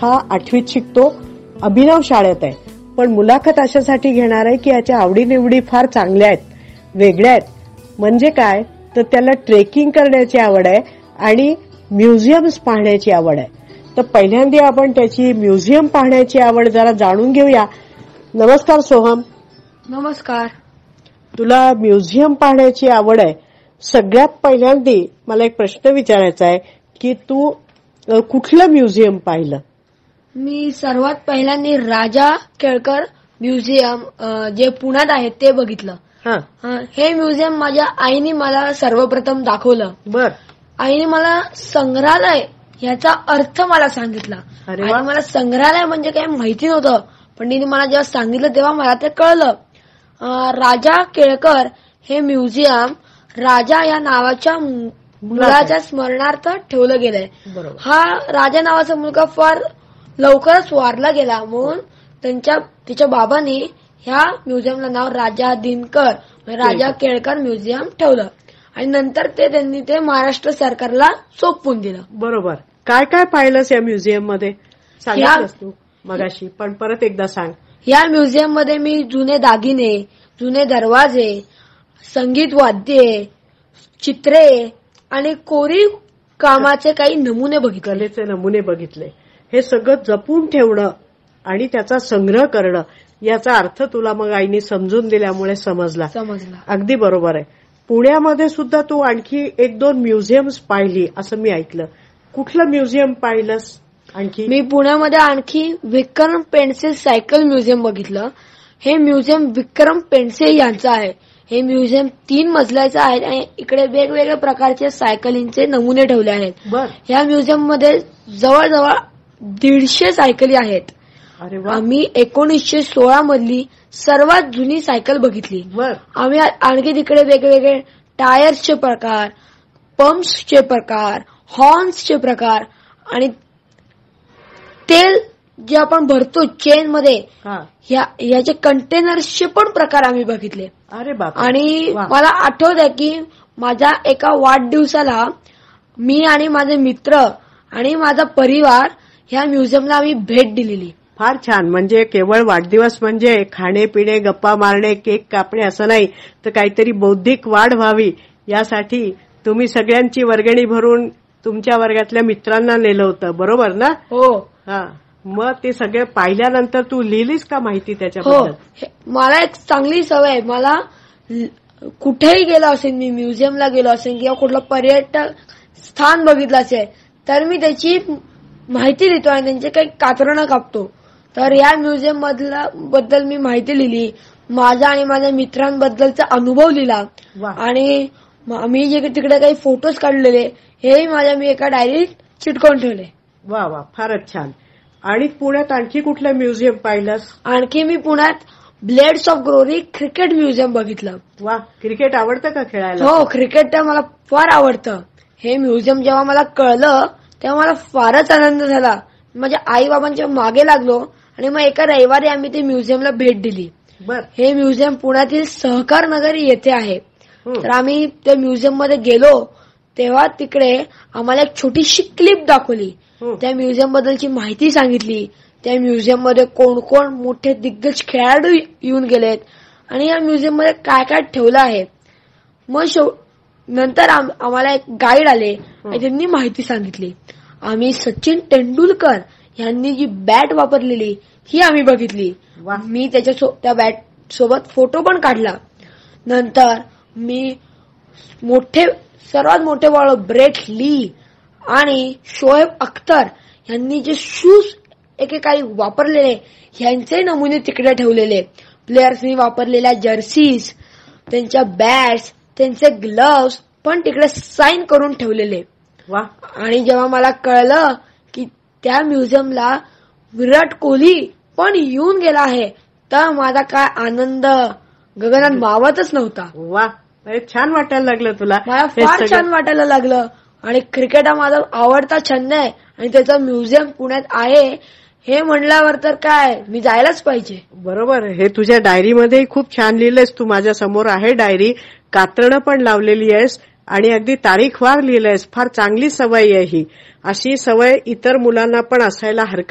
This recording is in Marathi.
हा 8वीत शिकतो, अभिनव शाळेत आहे. पण मुलाखत अशासाठी घेणार आहे की याच्या आवडीनिवडी फार चांगल्या आहेत, वेगळ्या आहेत. म्हणजे काय तर त्याला ट्रेकिंग करण्याची आवड आहे आणि म्युझियम्स पाहण्याची आवड आहे. तर पहिल्यांदा आपण त्याची म्युझियम पाहण्याची आवड जरा जाणून घेऊया. नमस्कार सोहम. नमस्कार. तुला म्युझियम पाहण्याची आवड आहे. सगळ्यात पहिल्यांदा मला एक प्रश्न विचारायचा आहे की तू कुठलं म्युझियम पाहिलं? मी सर्वात पहिल्यांदा राजा केळकर म्युझियम जे पुण्यात आहे ते बघितलं. हे म्युझियम माझ्या आईने मला सर्वप्रथम दाखवलं. बर. आईने मला संग्रहालय याचा अर्थ मला सांगितला. आणि मला संग्रहालय म्हणजे काही माहिती नव्हतं, पण तिने मला जेव्हा सांगितलं तेव्हा मला ते कळलं. राजा केळकर हे म्युझियम राजा या नावाच्या मुलाच्या स्मरणार्थ ठेवलं गेलंय. हा राजा नावाचा मुलगा फार लवकरच वारला गेला, म्हणून तिच्या बाबांनी ह्या म्युझियमला नाव राजा दिनकर राजा केळकर म्युझियम ठेवलं. आणि नंतर त्यांनी ते महाराष्ट्र सरकारला सोपवून दिलं. बरोबर. काय काय पाहिलंस या म्युझियम मध्ये? सांगितलंस तू मगाशी, पण परत एकदा सांग. या म्युझियम मध्ये मी जुने दागिने, जुने दरवाजे, संगीत वाद्ये, चित्रे आणि कोरीव कामाचे काही नमुने बघितले. कलेचे नमुने बघितले. हे सगळं जपून ठेवणं आणि त्याचा संग्रह करणं याचा अर्थ तुला मग आईने समजून दिल्यामुळे समजला. अगदी बरोबर आहे. पुण्यामध्ये सुद्धा तू आणखी 1-2 म्युझियम्स पाहिली असं मी ऐकलं. कुठलं म्युझियम पाहिलंस आणखी? मी पुण्यामध्ये आणखी विक्रम पेंडसे सायकल म्युझियम बघितलं. हे म्युझियम विक्रम पेंडसे यांचं आहे. हे म्युझियम 3 मजल्याचं आहे आणि इकडे वेगवेगळ्या प्रकारचे सायकलींचे नमुने ठेवले आहेत. या म्युझियम मध्ये जवळजवळ 150 सायकली आहेत. आम्ही 1916 मधली सर्वात जुनी सायकल बघितली. आम्ही आणखी तिकडे वेगवेगळे टायर्सचे प्रकार, पंप्सचे प्रकार, हॉर्न्सचे प्रकार आणि तेल जे आपण भरतो चेन मध्ये याचे कंटेनर्सचे पण प्रकार आम्ही बघितले. आणि मला आठवत आहे की माझ्या एका वाढदिवसाला मी आणि माझे मित्र आणि माझा परिवार ह्या म्युझियमला आम्ही भेट दिलेली. फार छान. म्हणजे केवळ वाढदिवस म्हणजे खाणे पिणे, गप्पा मारणे, केक कापणे असं नाही, तर काहीतरी बौद्धिक वाढ व्हावी यासाठी तुम्ही सगळ्यांची वर्गणी भरून तुमच्या वर्गातल्या मित्रांना नेलं होतं, बरोबर ना? हो. मग ते सगळे पाहिल्यानंतर तू लिहिलीस का माहिती त्याच्याबद्दल? हो. मला एक चांगली सवय, मला कुठेही गेलो असेल, मी म्युझियमला गेलो असेल किंवा कुठलं पर्यटक स्थान बघितलं असेल तर मी त्याची माहिती लिहितो आणि त्यांचे काही कात्रणं कापतो. तर या म्युझियम बद्दल मी माहिती लिहिली, माझा आणि माझ्या मित्रांबद्दलचा अनुभव लिहिला आणि मी जे तिकडे काही फोटोज काढलेले हेही मी एका डायरीत चिटकवून ठेवले. वा वा, फारच छान. आणि पुण्यात आणखी कुठलं म्युझियम पाहिलंस? आणखी मी पुण्यात blades of glory cricket museum बघितलं. वा, क्रिकेट आवडतं का खेळायला? हो, क्रिकेट तर मला फार आवडतं. हे म्युझियम जेव्हा मला कळलं तेव्हा मला फारच आनंद झाला. माझ्या आई बाबांच्या मागे लागलो आणि मग एका रविवारी आम्ही ते म्युझियमला भेट दिली. हे म्युझियम पुण्यातील सहकार नगर येथे आहे. तर आम्ही त्या म्युझियम मध्ये गेलो तेव्हा तिकडे आम्हाला एक छोटीशी क्लिप दाखवली. त्या म्युझियम बद्दलची माहिती सांगितली. त्या म्युझियम मध्ये कोण कोण मोठे दिग्गज खेळाडू येऊन गेलेत आणि या म्युझियम मध्ये काय काय ठेवलं आहे. मग नंतर आम्हाला एक गाईड आले आणि त्यांनी माहिती सांगितली. आम्ही सचिन तेंडुलकर यांनी जी बॅट वापरलेली ही आम्ही बघितली. मी त्या बॅट सोबत फोटो पण काढला. नंतर मी सर्वात मोठे बाळ ब्रेट ली आणि शोएब अख्तर यांनी जे शूज एकेकाळी वापरलेले यांचे नमुने तिकडे ठेवलेले. प्लेयर्सनी वापरलेल्या जर्सीज, त्यांच्या बॅट्स, त्यांचे ग्लव्स पण तिकडे साइन करून ठेवलेले. आणि जेव्हा मला कळलं की त्या म्युझियमला विराट कोहली पण येऊन गेला आहे तर माझा काय आनंद गगनात मावतच नव्हता. वा, छान वाटायला लागलं तुला? मला फार छान वाटायला लागलं. आणि क्रिकेट हा माझा आवडता छंद आहे आणि त्याचं म्युझियम पुण्यात आहे हे म्हणल्यावर तर काय मी जायलाच पाहिजे. बरोबर. हे तुझ्या डायरीमध्ये खूप छान लिहिलंयस तू. माझ्या समोर आहे डायरी. कात्रणं पण लावलेली आहेस आणि अगदी तारीखवार लिहिलंयस. फार चांगली सवय आहे ही. अशी सवय इतर मुलांना पण असायला हरकत